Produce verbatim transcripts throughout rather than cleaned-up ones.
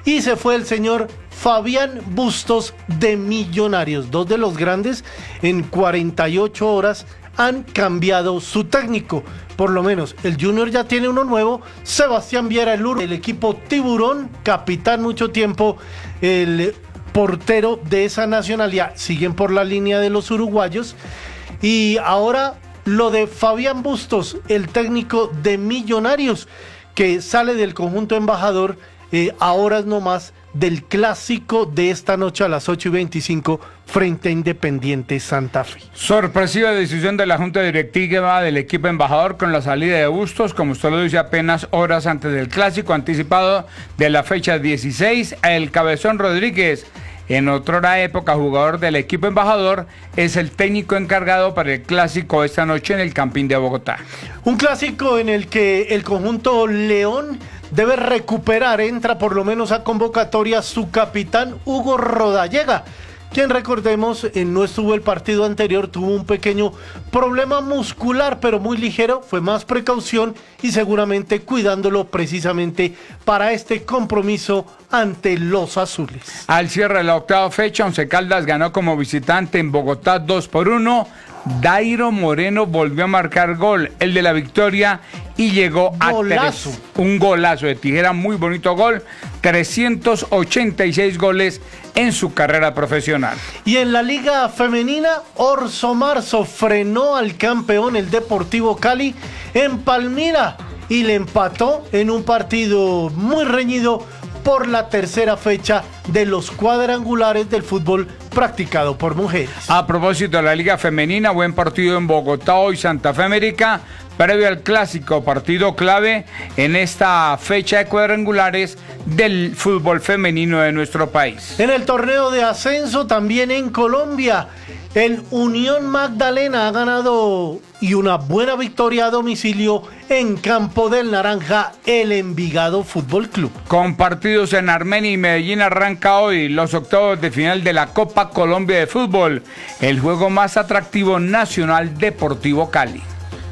y se fue el señor Fabián Bustos de Millonarios. Dos de los grandes en cuarenta y ocho horas han cambiado su técnico. Por lo menos el Junior ya tiene uno nuevo, Sebastián Viera, el, el equipo Tiburón, capitán mucho tiempo, el portero de esa nacionalidad. Siguen por la línea de los uruguayos. Y ahora lo de Fabián Bustos, el técnico de Millonarios, que sale del conjunto embajador eh, a horas nomás del clásico de esta noche a las ocho y veinticinco frente a Independiente Santa Fe. Sorpresiva decisión de la Junta Directiva del equipo embajador con la salida de Bustos, como usted lo dice, apenas horas antes del clásico anticipado de la fecha dieciséis. El Cabezón Rodríguez, en otra época jugador del equipo embajador, es el técnico encargado para el clásico esta noche en el Campín de Bogotá. Un clásico en el que el conjunto León debe recuperar, entra por lo menos a convocatoria su capitán Hugo Rodallega, quien, recordemos, no estuvo el partido anterior, tuvo un pequeño problema muscular, pero muy ligero, fue más precaución y seguramente cuidándolo precisamente para este compromiso ante los azules. Al cierre de la octava fecha, Once Caldas ganó como visitante en Bogotá dos por uno. Dairo Moreno volvió a marcar gol, el de la victoria, y llegó a golazo. tres. Un golazo de tijera, muy bonito gol, trescientos ochenta y seis goles en su carrera profesional. Y en la liga femenina, Orso Marzo frenó al campeón, el Deportivo Cali, en Palmira, y le empató en un partido muy reñido por la tercera fecha de los cuadrangulares del fútbol practicado por mujeres. A propósito de la Liga Femenina, buen partido en Bogotá hoy, Santa Fe América, previo al clásico, partido clave en esta fecha de cuadrangulares del fútbol femenino de nuestro país. En el torneo de ascenso, también en Colombia, el Unión Magdalena ha ganado, y una buena victoria a domicilio, en Campo del Naranja, el Envigado Fútbol Club. Con partidos en Armenia y Medellín arranca hoy los octavos de final de la Copa Colombia de Fútbol, el juego más atractivo nacional Deportivo Cali.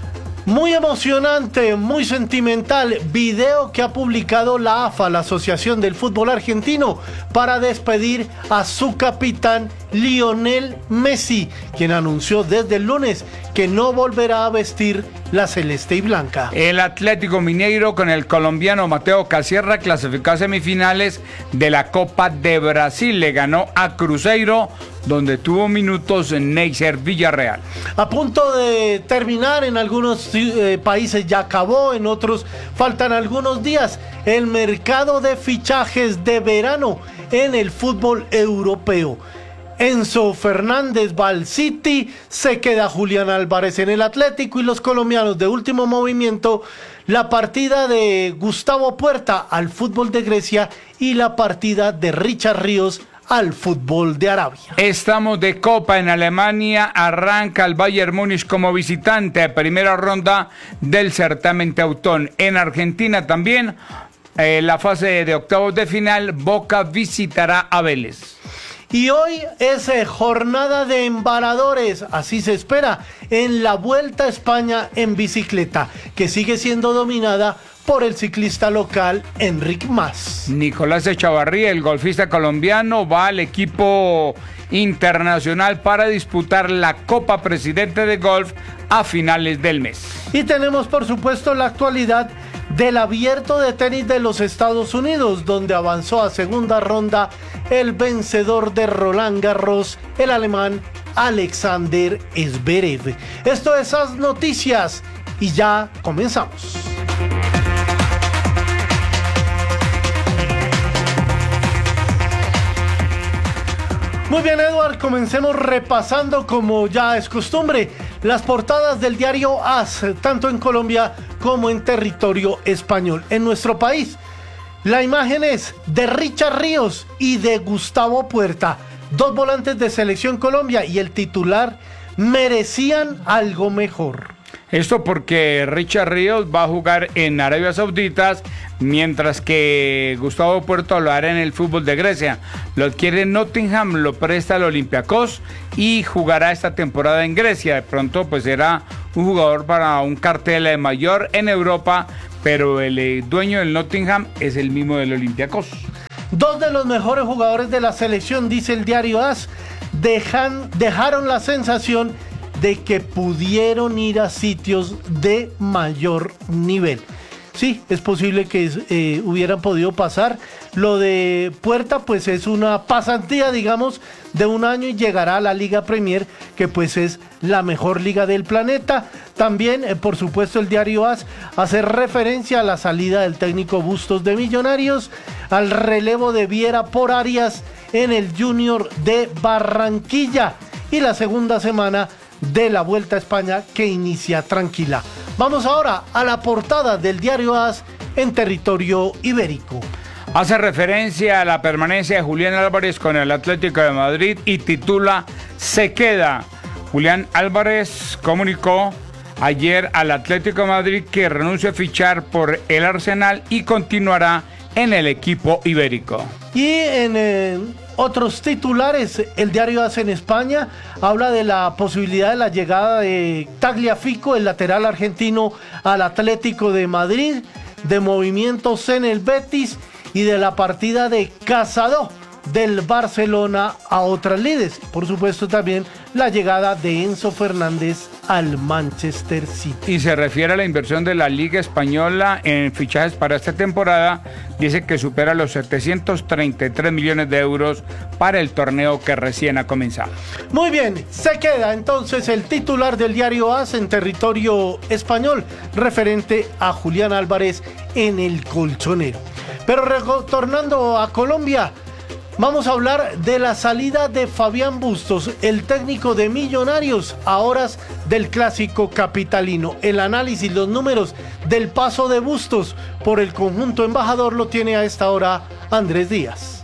Muy emocionante, muy sentimental, video que ha publicado la A F A, la Asociación del Fútbol Argentino, para despedir a su capitán Lionel Messi, quien anunció desde el lunes que no volverá a vestir la celeste y blanca. El Atlético Mineiro con el colombiano Mateo Casierra clasificó a semifinales de la Copa de Brasil, le ganó a Cruzeiro, donde tuvo minutos en Neisser Villarreal. A punto de terminar, en algunos eh, países ya acabó, en otros faltan algunos días, el mercado de fichajes de verano en el fútbol europeo. Enzo Fernández va al City, se queda Julián Álvarez en el Atlético, y los colombianos de último movimiento, la partida de Gustavo Puerta al fútbol de Grecia y la partida de Richard Ríos al fútbol de Arabia. Estamos de Copa en Alemania, arranca el Bayern Múnich como visitante, primera ronda del certamen Teutón. En Argentina también, eh, la fase de octavos de final, Boca visitará a Vélez. Y hoy es eh, jornada de embaradores, así se espera, en la Vuelta a España en bicicleta, que sigue siendo dominada por el ciclista local Enric Mas. Nicolás Echavarría, el golfista colombiano, va al equipo internacional para disputar la Copa Presidente de Golf a finales del mes. Y tenemos, por supuesto, la actualidad del Abierto de Tenis de los Estados Unidos, donde avanzó a segunda ronda el vencedor de Roland Garros, el alemán Alexander Zverev. Esto es As Noticias y ya comenzamos. Muy bien, Edward, comencemos repasando, como ya es costumbre, las portadas del diario AS, tanto en Colombia como en territorio español. En nuestro país, la imagen es de Richard Ríos y de Gustavo Puerta, dos volantes de Selección Colombia, y el titular: merecían algo mejor. Esto porque Richard Ríos va a jugar en Arabia Saudita, mientras que Gustavo Puerta lo hará en el fútbol de Grecia. Lo adquiere Nottingham, lo presta al Olympiacos y jugará esta temporada en Grecia. De pronto pues será un jugador para un cartel mayor en Europa, pero el dueño del Nottingham es el mismo del Olympiacos. Dos de los mejores jugadores de la selección, dice el diario AS, dejan, dejaron la sensación de que pudieron ir a sitios de mayor nivel. Sí, es posible que eh, hubieran podido pasar. Lo de Puerta, pues es una pasantía, digamos, de un año y llegará a la Liga Premier, que pues es la mejor liga del planeta. También, eh, por supuesto, el diario AS hace referencia a la salida del técnico Bustos de Millonarios, al relevo de Viera por Arias en el Junior de Barranquilla y la segunda semana de la Vuelta a España que inicia tranquila. Vamos ahora a la portada del diario AS en territorio ibérico. Hace referencia a la permanencia de Julián Álvarez con el Atlético de Madrid y titula "Se queda". Julián Álvarez comunicó ayer al Atlético de Madrid que renuncia a fichar por el Arsenal y continuará en el equipo ibérico. Y en eh, otros titulares, el diario AS en España habla de la posibilidad de la llegada de Tagliafico, el lateral argentino, al Atlético de Madrid, de movimientos en el Betis y de la partida de Casado del Barcelona a otras lides. Por supuesto también la llegada de Enzo Fernández al Manchester City. Y se refiere a la inversión de la Liga Española en fichajes para esta temporada. Dice que supera los setecientos treinta y tres millones de euros para el torneo que recién ha comenzado. Muy bien, se queda entonces el titular del diario AS en territorio español referente a Julián Álvarez en el Colchonero. Pero retornando a Colombia, vamos a hablar de la salida de Fabián Bustos, el técnico de Millonarios, a horas del clásico capitalino. El análisis, los números del paso de Bustos por el conjunto embajador lo tiene a esta hora Andrés Díaz.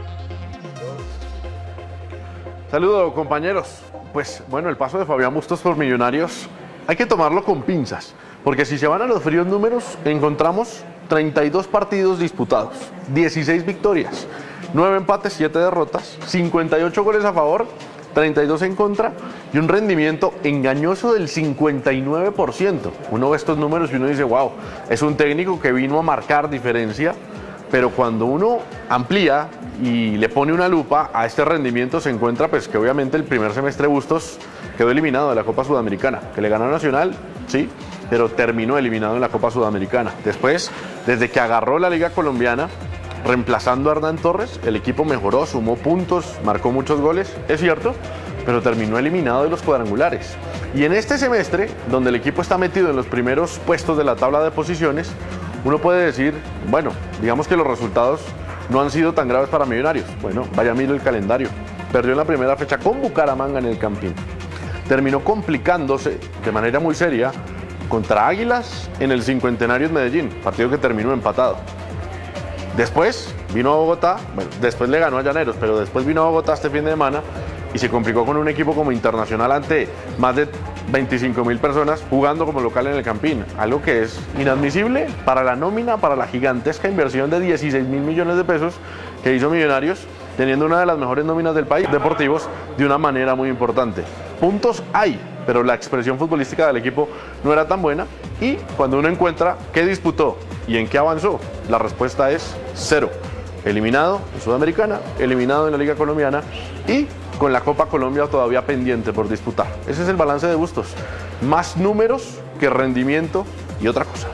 Saludos, compañeros. Pues bueno, el paso de Fabián Bustos por Millonarios hay que tomarlo con pinzas, porque si se van a los fríos números, encontramos treinta y dos partidos disputados, dieciséis victorias, nueve empates, siete derrotas, cincuenta y ocho goles a favor, treinta y dos en contra y un rendimiento engañoso del cincuenta y nueve por ciento. Uno ve estos números y uno dice, wow, es un técnico que vino a marcar diferencia, pero cuando uno amplía y le pone una lupa a este rendimiento se encuentra pues que obviamente el primer semestre Bustos quedó eliminado de la Copa Sudamericana, que le ganó Nacional, sí, pero terminó eliminado en la Copa Sudamericana. Después, desde que agarró la Liga Colombiana, reemplazando a Hernán Torres, el equipo mejoró, sumó puntos, marcó muchos goles, es cierto, pero terminó eliminado de los cuadrangulares. Y en este semestre, donde el equipo está metido en los primeros puestos de la tabla de posiciones, uno puede decir, bueno, digamos que los resultados no han sido tan graves para Millonarios. Bueno, vaya miro el calendario. Perdió en la primera fecha con Bucaramanga en el Campín. Terminó complicándose de manera muy seria contra Águilas en el Cincuentenario en Medellín, partido que terminó empatado. Después vino a Bogotá, bueno, después le ganó a Llaneros, pero después vino a Bogotá este fin de semana y se complicó con un equipo como Internacional ante más de veinticinco mil personas jugando como local en el Campín, algo que es inadmisible para la nómina, para la gigantesca inversión de dieciséis mil millones de pesos que hizo Millonarios, teniendo una de las mejores nóminas del país, deportivos, de una manera muy importante. Puntos hay, pero la expresión futbolística del equipo no era tan buena y cuando uno encuentra qué disputó y en qué avanzó, la respuesta es cero. Eliminado en Sudamericana, eliminado en la Liga Colombiana y con la Copa Colombia todavía pendiente por disputar. Ese es el balance de Bustos. Más números que rendimiento y otra cosa.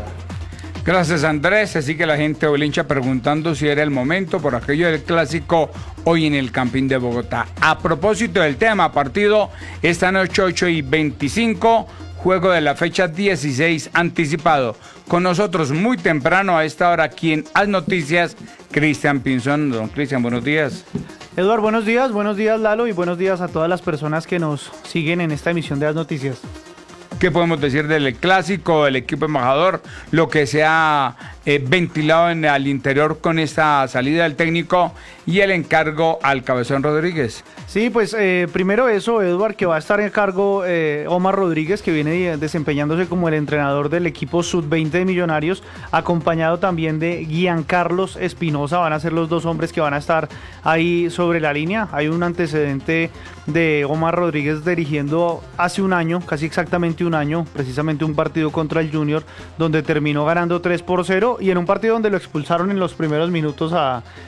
Gracias, Andrés. Así que la gente o el hincha preguntando si era el momento por aquello del clásico hoy en el Campín de Bogotá. A propósito del tema, partido esta noche ocho y veinticinco, juego de la fecha dieciséis anticipado. Con nosotros muy temprano a esta hora aquí en Haz Noticias, Cristian Pinzón. Don Cristian, buenos días. Eduardo, buenos días, buenos días Lalo y buenos días a todas las personas que nos siguen en esta emisión de Haz Noticias. ¿Qué podemos decir del clásico, del equipo embajador, lo que se ha eh, ventilado en al interior con esta salida del técnico y el encargo al Cabezón Rodríguez? Sí, pues eh, primero eso, Eduardo, que va a estar en cargo eh, Omar Rodríguez, que viene desempeñándose como el entrenador del equipo sub veinte de Millonarios, acompañado también de Giancarlos Espinosa. Van a ser los dos hombres que van a estar ahí sobre la línea. Hay un antecedente de Omar Rodríguez dirigiendo hace un año, casi exactamente un año, precisamente un partido contra el Junior, donde terminó ganando tres por cero y en un partido donde lo expulsaron en los primeros minutos a